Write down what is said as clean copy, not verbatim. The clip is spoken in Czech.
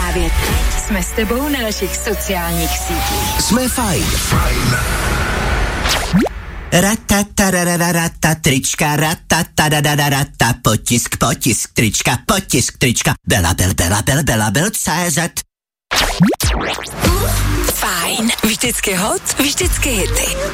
právě teď jsme s tebou na našich sociálních sítích. Jsme fajn. Ratatarararata, trička, ratatadadadadata, potisk, trička, Bela, CZ. Fajn, vždycky hot, vždycky hity.